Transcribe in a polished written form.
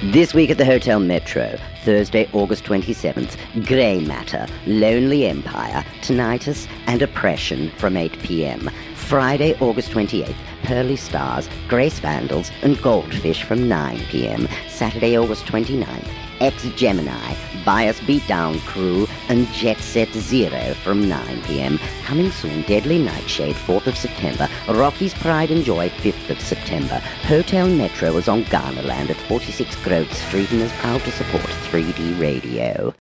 This week at the Hotel Metro, Thursday, August 27th, Grey Matter, Lonely Empire, Tinnitus and Oppression from 8 p.m. Friday, August 28th, Pearly Stars, Grace Vandals and Goldfish from 9 p.m. Saturday, August 29th, Ex-Gemini, Bias Beatdown Crew and Jet Set Zero from 9 p.m. Coming soon, Deadly Nightshade, 4th of September, Rocky's Pride and Joy, 5th of September. Hotel Metro is on Ghanaland at 46 Grove Street and is proud to support 3D Radio.